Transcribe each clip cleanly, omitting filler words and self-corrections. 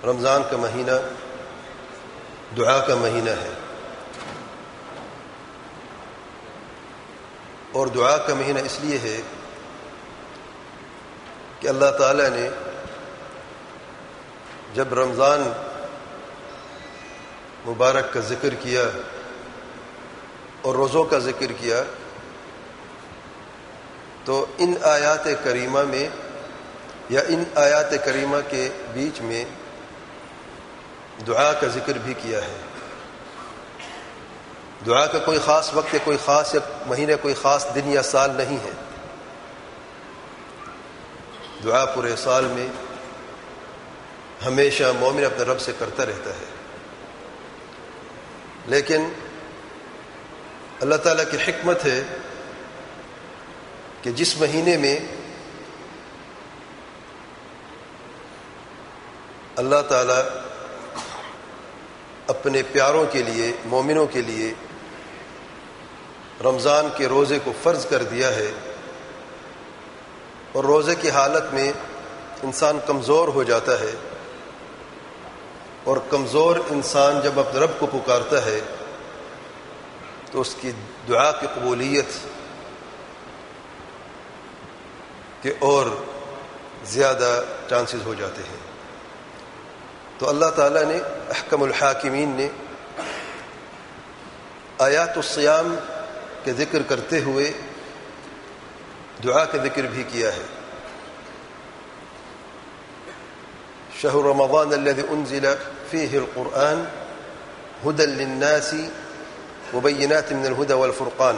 رمضان کا مہینہ دعا کا مہینہ ہے، اور دعا کا مہینہ اس لیے ہے کہ اللہ تعالیٰ نے جب رمضان مبارک کا ذکر کیا اور روزوں کا ذکر کیا تو ان آیات کریمہ میں یا ان آیات کریمہ کے بیچ میں دعا کا ذکر بھی کیا ہے۔ دعا کا کوئی خاص وقت یا کوئی خاص یا مہینہ، کوئی خاص دن یا سال نہیں ہے۔ دعا پورے سال میں ہمیشہ مومن اپنے رب سے کرتا رہتا ہے، لیکن اللہ تعالیٰ کی حکمت ہے کہ جس مہینے میں اللہ تعالیٰ اپنے پیاروں کے لیے، مومنوں کے لیے رمضان کے روزے کو فرض کر دیا ہے، اور روزے کی حالت میں انسان کمزور ہو جاتا ہے، اور کمزور انسان جب اپنے رب کو پکارتا ہے تو اس کی دعا کی قبولیت کے اور زیادہ چانسز ہو جاتے ہیں۔ تو اللہ تعالیٰ نے، احکم الحاکمین نے آیات الصیام کے ذکر کرتے ہوئے دعا کا ذکر بھی کیا ہے۔ شہر رمضان الذی انزل فیہ القرآن ہدی للناس وبینات من الہدی والفرقان۔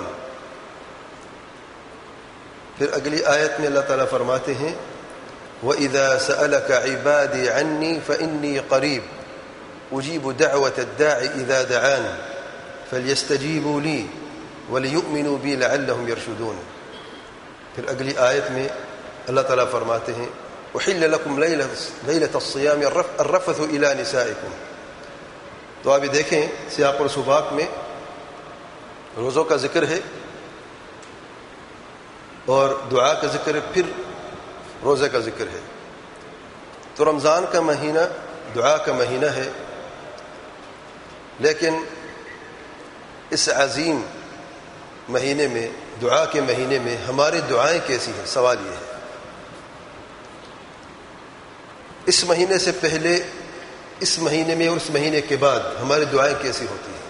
پھر اگلی آیت میں اللہ تعالیٰ فرماتے ہیں وَإِذَا سَأَلَكَ عِبَادِي عَنِّي فَإِنِّي قَرِيبٌ أُجِيبُ دَعْوَةَ الدَّاعِ إِذَا دَعَانِ فَلْيَسْتَجِيبُوا لِي وَلِيُؤْمِنُوا بِي لَعَلَّهُمْ يَرْشُدُونَ۔ پھر اگلی آیت میں اللہ تعالیٰ فرماتے ہیں أُحِلَّ لَكُمْ لَيْلَةَ الصِّيَامِ الرَّفَثُ إِلَى نِسَائِكُمْ۔ تو آپ دیکھیں سیاق اور سباق میں روزوں کا ذکر ہے اور دعا کا ذکر ہے، پھر روزے کا ذکر ہے۔ تو رمضان کا مہینہ دعا کا مہینہ ہے، لیکن اس عظیم مہینے میں، دعا کے مہینے میں ہماری دعائیں کیسی ہیں؟ سوال یہ ہے۔ اس مہینے سے پہلے، اس مہینے میں اور اس مہینے کے بعد ہماری دعائیں کیسی ہوتی ہیں؟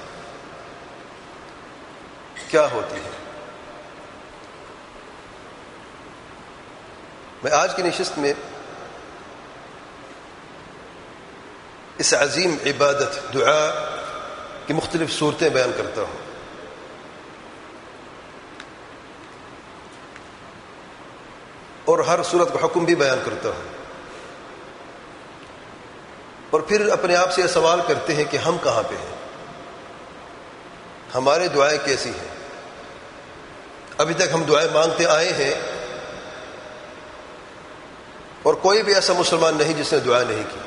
کیا ہوتی ہیں؟ میں آج کی نشست میں اس عظیم عبادت دعا کی مختلف صورتیں بیان کرتا ہوں، اور ہر صورت کا حکم بھی بیان کرتا ہوں، اور پھر اپنے آپ سے یہ سوال کرتے ہیں کہ ہم کہاں پہ ہیں، ہماری دعائیں کیسی ہیں؟ ابھی تک ہم دعائیں مانگتے آئے ہیں، اور کوئی بھی ایسا مسلمان نہیں جس نے دعا نہیں کی،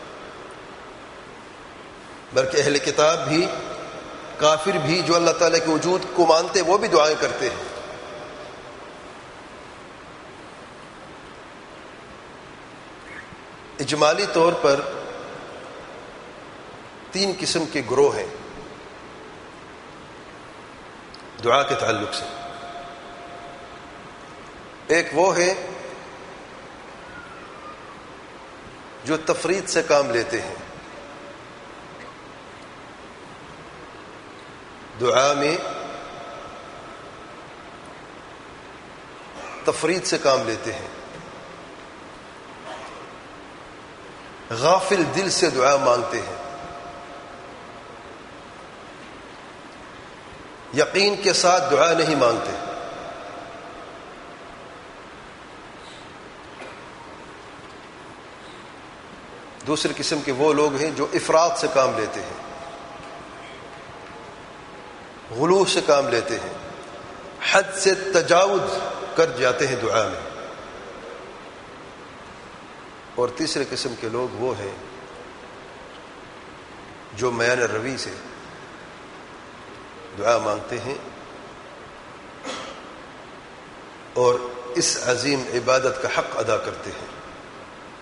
بلکہ اہل کتاب بھی، کافر بھی جو اللہ تعالیٰ کے وجود کو مانتے وہ بھی دعائیں کرتے ہیں۔ اجمالی طور پر 3 قسم کے گروہ ہیں دعا کے تعلق سے۔ ایک وہ ہے جو تفرید سے کام لیتے ہیں، دعا میں تفرید سے کام لیتے ہیں، غافل دل سے دعا مانگتے ہیں، یقین کے ساتھ دعا نہیں مانگتے۔ دوسری قسم کے وہ لوگ ہیں جو افراط سے کام لیتے ہیں، غلو سے کام لیتے ہیں، حد سے تجاوز کر جاتے ہیں دعا میں۔ اور تیسرے قسم کے لوگ وہ ہیں جو میان روی سے دعا مانگتے ہیں اور اس عظیم عبادت کا حق ادا کرتے ہیں۔